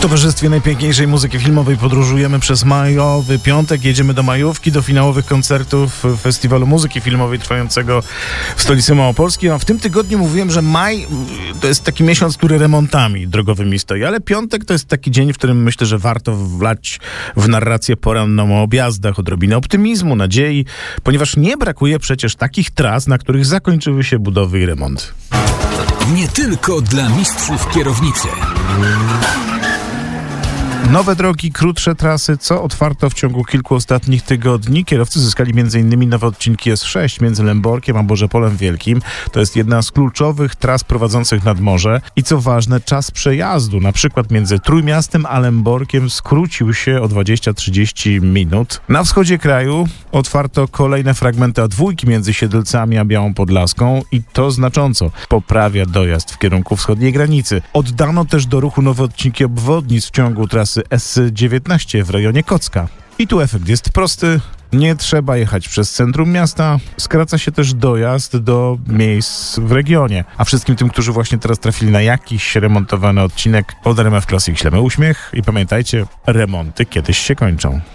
towarzystwie najpiękniejszej muzyki filmowej podróżujemy przez majowy piątek. Jedziemy do majówki, do finałowych koncertów Festiwalu Muzyki Filmowej trwającego w stolicy Małopolskiej. A w tym tygodniu mówiłem, że maj to jest taki miesiąc, który remontami drogowymi stoi, ale piątek to jest taki dzień, w którym myślę, że warto wlać w narrację poranną o objazdach, odrobinę optymizmu, nadziei, ponieważ nie brakuje przecież takich tras, na których zakończyły się budowy i remonty. Nie tylko dla mistrzów kierownicy. Nowe drogi, krótsze trasy, co otwarto w ciągu kilku ostatnich tygodni. Kierowcy zyskali m.in. nowe odcinki S6 między Lęborkiem a Bożepolem Wielkim. To jest jedna z kluczowych tras prowadzących nad morze. I co ważne, czas przejazdu, na przykład między Trójmiastem a Lęborkiem, skrócił się o 20-30 minut. Na wschodzie kraju otwarto kolejne fragmenty A2 między Siedlcami a Białą Podlaską i to znacząco poprawia dojazd w kierunku wschodniej granicy. Oddano też do ruchu nowe odcinki obwodnic w ciągu trasy S19 w rejonie Kocka. I tu efekt jest prosty. Nie trzeba jechać przez centrum miasta. Skraca się też dojazd do miejsc w regionie. A wszystkim tym, którzy właśnie teraz trafili na jakiś remontowany odcinek, od RMF Classic ślemy uśmiech i pamiętajcie, remonty kiedyś się kończą.